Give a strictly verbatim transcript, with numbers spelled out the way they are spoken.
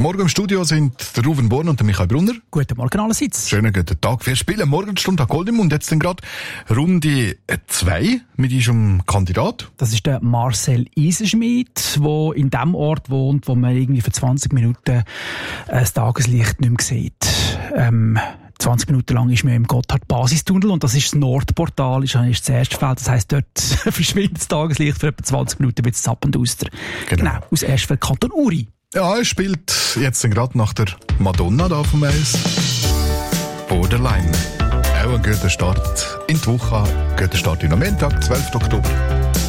Morgen im Studio sind der Ruven Born und der Michael Brunner. Guten Morgen allerseits. Schönen guten Tag. Wir spielen Morgenstunde an Goldem und jetzt dann gerade Runde zwei mit unserem Kandidat. Das ist der Marcel Eisenschmidt, der in dem Ort wohnt, wo man irgendwie für zwanzig Minuten das Tageslicht nicht mehr sieht. Ähm, zwanzig Minuten lang ist man im Gotthard-Basistunnel und das ist das Nordportal, ist das erste Feld. Das heisst, dort verschwindet das Tageslicht für etwa zwanzig Minuten, wird es zappend aus der, Genau. genau, aus Erstfeld, Kanton Uri. Ja, er spielt jetzt gerade nach der Madonna da vom Eis. Borderline. Auch ein guter Start in die Woche. Guter Start in am Montag, zwölften Oktober.